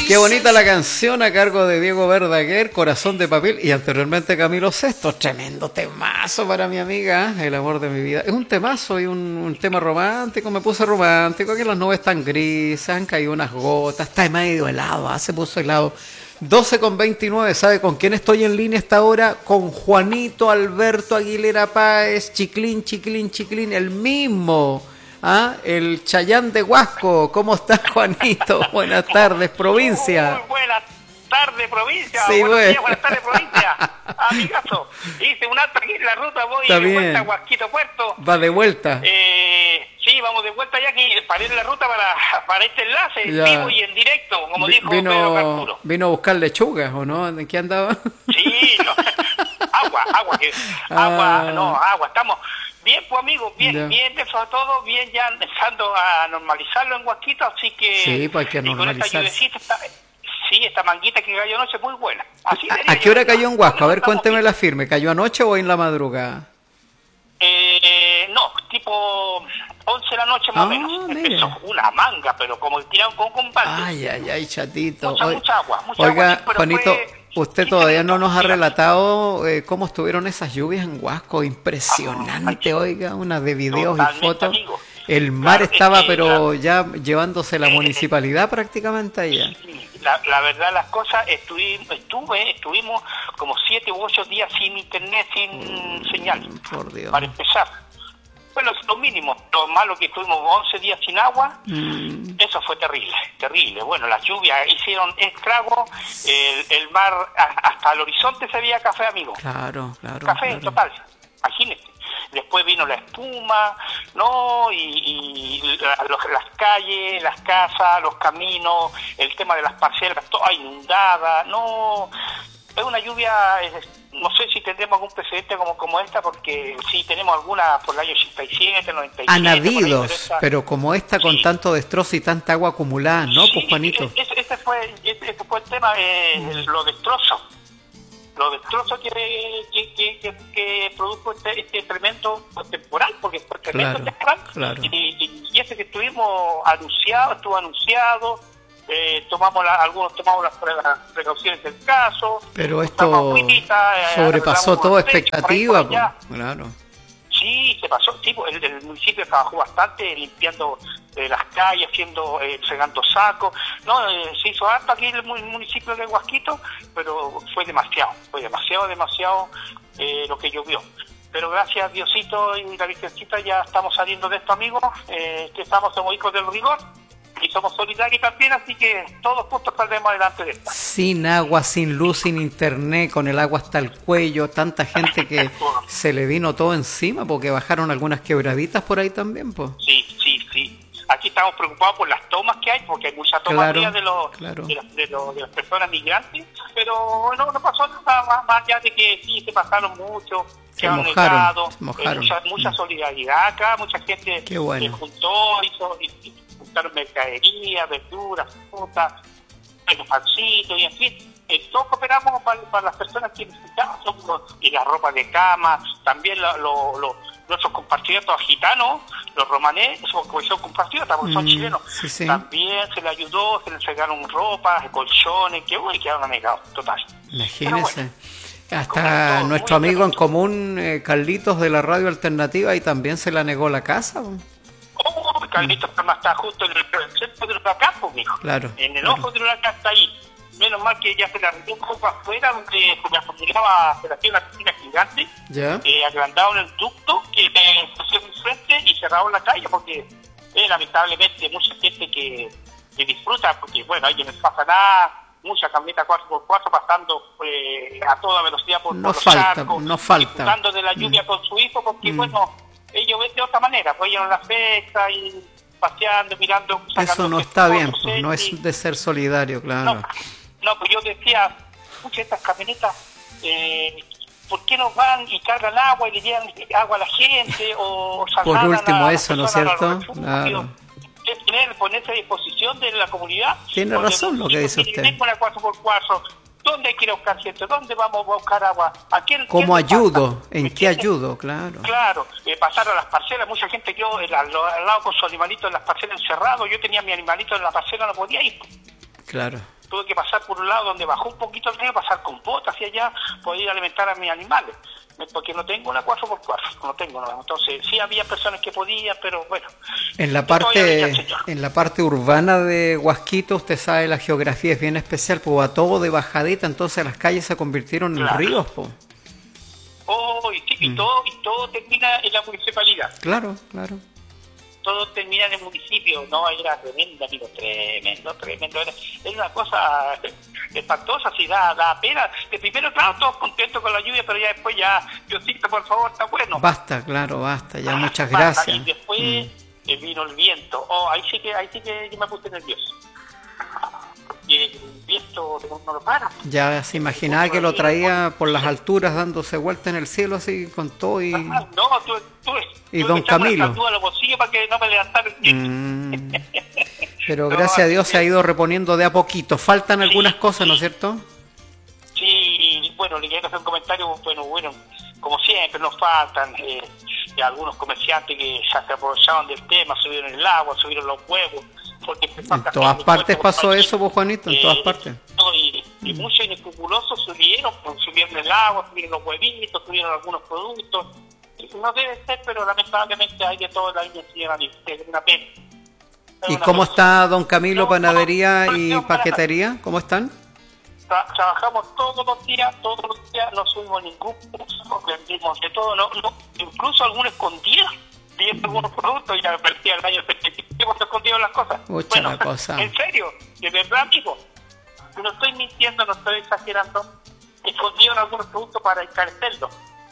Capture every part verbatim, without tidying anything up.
Qué bonita la canción a cargo de Diego Verdaguer, Corazón de Papel, y anteriormente Camilo Sesto. Tremendo temazo para mi amiga, el amor de mi vida. Es un temazo y un, un tema romántico, me puse romántico, que las nubes están grises, han caído unas gotas, está medio helado, ah, se puso helado. doce con veintinueve, ¿sabe con quién estoy en línea esta hora? Con Juanito Alberto Aguilera Páez, Chiclín, Chiclín, Chiclín, el mismo. ¿Ah? El Chayán de Huasco. ¿Cómo estás, Juanito? Buenas tardes, provincia. Muy buenas tardes, provincia. Sí, buenos bueno. días, buenas tardes, provincia. Amigazo, hice un alto aquí en la ruta, voy Está de bien. vuelta a Huasquito Puerto. Va de vuelta. Eh, sí, vamos de vuelta ya aquí, paré en la ruta para, para este enlace, en Ya. vivo y en directo, como Vi- dijo Pedro vino, Carturo. vino a buscar lechugas, ¿o no? ¿En qué andaba? Sí, no. agua, agua, que, Ah. agua, no, agua, estamos bien, pues amigos, bien, Ya. bien, sobre todo, bien ya empezando a normalizarlo en Huasquito, así que... Sí, pues hay que y con esta normalizarse. lluvecita, está, sí, esta manguita que cayó anoche es muy buena. Así ¿A, diría a qué yo. hora cayó en Huasco? A ver, Estamos cuénteme bien. la firme. ¿Cayó anoche o en la madrugada? Eh, no, tipo once de la noche más Ah, o menos. mire. Empezó una manga, pero como tiraron con con balde. Ay, ay, ay, chatito. Mucha, Oy- mucha agua, mucha Oiga, agua, sí, pero Juanito, fue usted quince todavía no minutos, nos ha diga. relatado eh, cómo estuvieron esas lluvias en Huasco. Impresionante, Ay, oiga, una de videos y totalmente, fotos. amigo. El mar Claro, es estaba, que, pero claro. ya llevándose la Eh, municipalidad prácticamente allá. Sí, La, la verdad las cosas, estuve, estuve, estuvimos como siete u ocho días sin internet, sin señal, Por Dios. para empezar. Bueno, es lo mínimo, lo malo que estuvimos once días sin agua, Mm, eso fue terrible, terrible. Bueno, las lluvias hicieron estrago, el, el mar, a- hasta el horizonte se veía café, amigo. claro, claro. Café claro. total, imagínese. Después vino la espuma, ¿no? Y, y la- los- las calles, las casas, los caminos, el tema de las parcelas, toda inundada, no. Es una lluvia, eh, no sé si tendremos algún precedente como, como esta, porque sí tenemos alguna por el año ochenta y siete, noventa y siete. Han por ahí, habido, pero esta- pero como esta con Sí. tanto destrozo y tanta agua acumulada, ¿no, Sí, pues, Juanito? e- Ese, ese fue, ese, ese fue el tema, eh, lo destrozo. Lo destrozo que, que, que, que, que produjo este, este tremendo temporal, porque fue tremendo Claro, temporal. claro. Y, y, y ese que estuvimos anunciado, estuvo anunciado, eh, tomamos la, algunos tomamos las, pre- las precauciones del caso. Pero buscamos esto agüita, eh, sobrepasó arreglamos toda unos techos por ahí, expectativa, por allá. pues, claro. Sí, se pasó. Sí, pues, el, el municipio trabajó bastante limpiando eh, las calles, haciendo, eh, segando sacos. No, eh, se hizo harto aquí en el mu- municipio de Huasquito, pero fue demasiado, fue demasiado, demasiado eh, lo que llovió. Pero gracias a Diosito y la Virgencita ya estamos saliendo de esto, amigos. Eh, que estamos como hijos del rigor y somos solidarios también, así que todos juntos saldremos adelante de esta. Sin agua, sin luz, sin internet, con el agua hasta el cuello, tanta gente que se le vino todo encima porque bajaron algunas quebraditas por ahí también, pues. Sí, sí, sí. Aquí estamos preocupados por las tomas que hay, porque hay muchas tomas Claro, días de, los, claro. de, las, de, los- de las personas migrantes, pero no, no pasó nada más, más allá de que sí se pasaron mucho, Se se han mojaron, negado, se mojaron. eh, mucha, mucha solidaridad acá, mucha gente Qué bueno. se juntó, hizo, y, y juntaron mercadería, verduras, frutas, los pancitos y en fin. Eh, todos cooperamos para, para las personas que necesitaban, somos- y la ropa de cama, también lo, lo, lo- nuestros compatriotas gitanos, los romanés, son, pues son compatriotas, porque son Mm, chilenos, sí, sí. también se les ayudó, se les entregaron ropas, colchones, que uy, quedaron negados, total. Imagínese. Como Hasta todo, nuestro muy amigo en tremendo. común, eh, Carlitos de la Radio Alternativa, y también se la negó la casa, pues. Oh, Carlitos Palma está justo en el, el centro del huracán, pues, mijo. Claro, En el claro. ojo del huracán está ahí. Menos mal que ya se le arregló un poco afuera, donde se le acumulaba, se le hacía una piscina gigante, ¿Ya? eh, agrandaron el ducto que eh, pusieron enfrente y cerraron la calle, porque eh, lamentablemente mucha gente que, que disfruta, porque bueno, ahí no les pasa nada, mucha camioneta cuatro por cuatro pasando eh, a toda velocidad por, No por los falta, charcos, no falta. disfrutando de la lluvia Mm. con su hijo, porque Mm. bueno, ellos ven de otra manera, pues ellos en la fiesta y paseando, mirando, Eso sacando no está fotos, bien, pues, no selfies. es de ser solidario, claro. No, no, pues yo decía, escucha, estas camionetas, eh, ¿por qué no van y cargan agua y le llevan agua a la gente? O Por trasladan último a las eso, ¿no es personas a cierto? los refugios? Claro. Es tener, ponerse a disposición de la comunidad. Tiene Porque razón lo que dice si usted. tengo la cuatro por cuatro, ¿dónde hay que ir a buscar gente? ¿Dónde vamos a buscar agua? ¿A quién, ¿Cómo quién le ayudo? pasa? ¿En ¿Me qué entiendes? ayudo? Claro. Claro, eh, pasar a las parcelas, mucha gente quedó al, al lado con su animalito en las parcelas encerrado, yo tenía mi animalito en la parcela, no podía ir. Claro. tuve que pasar por un lado donde bajó un poquito el río, pasar con botas hacia allá, poder ir a alimentar a mis animales, porque no tengo una cuatro por cuatro, no tengo nada. Entonces sí había personas que podían, pero bueno. En la parte en la parte urbana de Huasquito, usted sabe, la geografía es bien especial, pues va todo de bajadita, entonces las calles se convirtieron claro. en ríos, pues. Oh, y, sí, y mm. todo y todo termina en la municipalidad. Claro, claro. Todo termina en el municipio, no, era tremendo, amigo, tremendo, tremendo, era, era una cosa espantosa, sí, da, da pena. De primero, claro, todos contentos con la lluvia, pero ya después ya, Diosito, por favor, está bueno. Basta, claro, basta, ya, muchas basta, gracias. Y después mm. vino el viento, oh, ahí sí que, ahí sí que yo me puse nervioso. Y el viento no lo para. Ya se imaginaba que lo traía por las alturas dándose vuelta en el cielo así con todo y... Ah, no, tú, tú, y don Camilo. Para que no me levantara el mm. Pero no, gracias a Dios se ha ido reponiendo de a poquito. Faltan sí, algunas cosas, sí. ¿no es cierto? Sí, bueno, le quiero hacer un comentario, bueno, bueno, como siempre nos faltan eh, algunos comerciantes que ya se aprovechaban del tema, subieron el agua, subieron los huevos. Porque en todas partes pasó eso, vos, Juanito, en eh, todas partes. No, y, y mm. muchos inescrupulosos subieron, pues, subieron el agua, subieron los huevitos, subieron algunos productos. No debe ser, pero lamentablemente hay de todo en la línea, señora, es una pena. Es ¿Y una cómo pena. Está don Camilo, no, panadería no, y no, paquetería? ¿Cómo están? Tra trabajamos todos los días, todos los días, no subimos ningún curso, vendimos de todo, no, no, incluso algunos escondieron. Viendo algunos productos, ya perdía el año hemos escondido las cosas. Mucha bueno, la cosa. En serio, de verdad, amigo, no estoy mintiendo, no estoy exagerando, escondieron algunos productos para encarecerlos.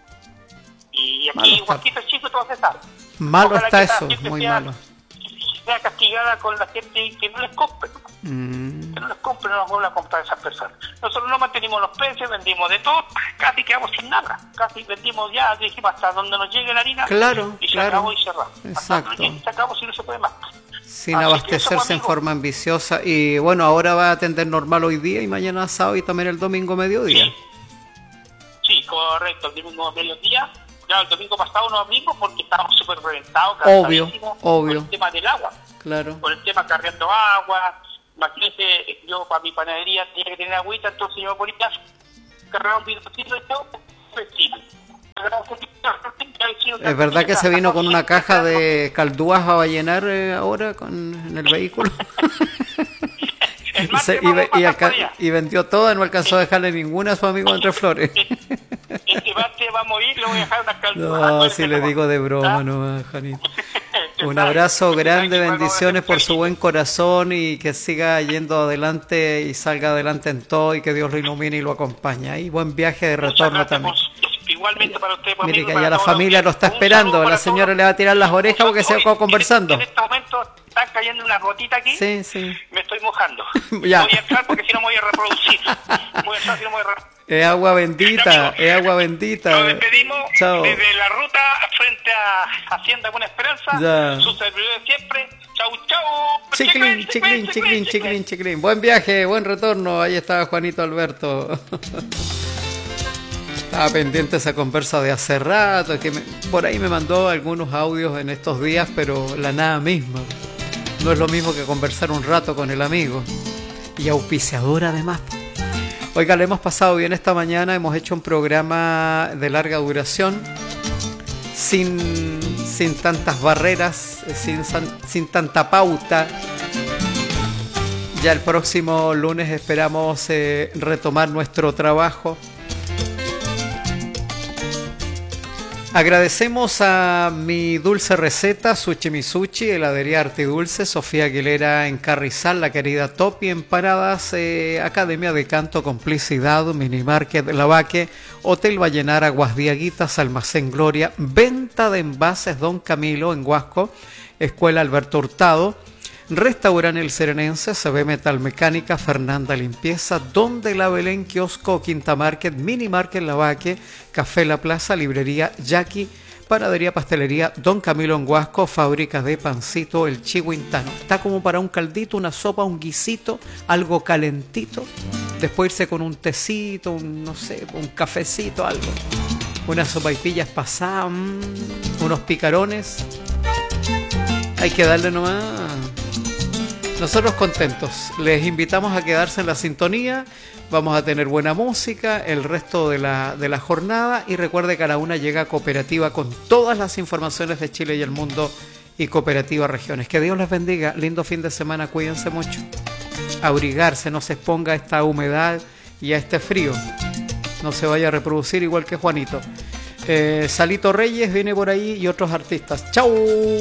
Y aquí, Huasquito chico, todo se sabe. Malo Ojalá está eso, muy sea, malo. Sea castigada con la gente que no les compre. Mm. Que no les compre, no nos vuelvan a comprar a esas personas. Nosotros no mantenimos los precios, vendimos de todo, casi quedamos sin nada. Casi vendimos ya, dijimos hasta donde nos llegue la harina. Claro, y se claro. acabó y cerramos. Exacto. Hasta donde se acabó si no se puede más. Sin Así abastecerse en forma ambiciosa. Y bueno, ahora va a atender normal hoy día y mañana sábado y también el domingo mediodía. Sí, sí, correcto, el domingo mediodía. Claro, el domingo pasado no abrimos porque estábamos súper reventados, obvio, obvio. Por el tema del agua. Claro. Por el tema cargando agua. Imagínense, yo para mi panadería tenía que tener agüita, entonces yo ponía cargaba un bidocito de todo, festivo. Es verdad que se vino con una caja de caldúas a llenar eh, ahora con, en el vehículo. y, se, y, y, y vendió toda, no alcanzó a dejarle ninguna a su amigo Andrés Flores. Este bate va a morir, le voy a dejar una caldúa. No, si le digo de broma, no, Janito. Un abrazo grande, bendiciones por su buen corazón y que siga yendo adelante y salga adelante en todo y que Dios lo ilumine y lo acompañe. Y buen viaje de retorno también. Igualmente para usted, mire que ya la familia lo está esperando, la señora le va a tirar las orejas porque se va conversando. En este momento está cayendo una gotita aquí, sí, sí. Me estoy mojando. Ya. Voy a entrar porque si no me voy a reproducir. Voy a entrar si no me voy a reproducir. Es agua bendita, es agua bendita. Nos despedimos. Chao. Desde la ruta frente a Hacienda Buena Esperanza. Ya. Su servidor de siempre. Chau, chau. Chiclin, chiclin, chiclin, chiclin, chiclin. Buen viaje, buen retorno. Ahí está Juanito Alberto. Estaba pendiente esa conversa de hace rato, que me, por ahí me mandó algunos audios en estos días, pero la nada misma. No es lo mismo que conversar un rato con el amigo. Y auspiciador además. Oiga, le hemos pasado bien esta mañana, hemos hecho un programa de larga duración, sin, sin tantas barreras, sin, sin tanta pauta. Ya el próximo lunes esperamos eh, retomar nuestro trabajo. Agradecemos a Mi Dulce Receta, Sushi Misuchi, Heladería Arte y Dulce, Sofía Aguilera en Carrizal, La Querida Topi en Paradas, eh, Academia de Canto Complicidad, Minimarket Lavaque, Hotel Vallenar, Aguas Diaguitas, Almacén Gloria, Venta de Envases Don Camilo en Huasco, Escuela Alberto Hurtado, Restaurante El Serenense, C B Metal Mecánica, Fernanda Limpieza, Donde la Belén, Kiosco Quinta Market, Mini Market Lavaque, Café La Plaza, Librería Jackie, Panadería Pastelería Don Camilo en Huasco, Fábrica de Pancito El Chihuintano. Está como para un caldito, una sopa, un guisito, algo calentito. Después irse con un tecito, un, no sé, un cafecito, algo. Unas sopaipillas pasadas, mmm, unos picarones. Hay que darle nomás. Nosotros contentos. Les invitamos a quedarse en la sintonía. Vamos a tener buena música el resto de la, de la jornada. Y recuerde que a la una llega Cooperativa con todas las informaciones de Chile y el mundo y Cooperativa Regiones. Que Dios les bendiga. Lindo fin de semana. Cuídense mucho. Abrigarse, no se exponga a esta humedad y a este frío. No se vaya a reproducir igual que Juanito. Eh, Salito Reyes viene por ahí y otros artistas. ¡Chau!